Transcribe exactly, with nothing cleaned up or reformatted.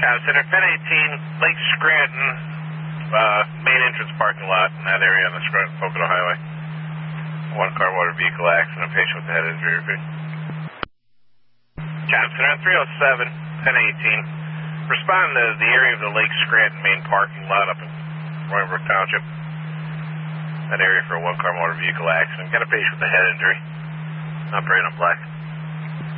Town Center, ten eighteen, Lake Scranton, uh, main entrance parking lot in that area on the Scranton-Pocono Highway. One car motor vehicle accident, a patient with a head injury. Town Center, three oh seven, ten eighteen. Respond to the area of the Lake Scranton main parking lot up in Roybrook Township. That area for a one car motor vehicle accident. Got a patient with a head injury. Operating on black.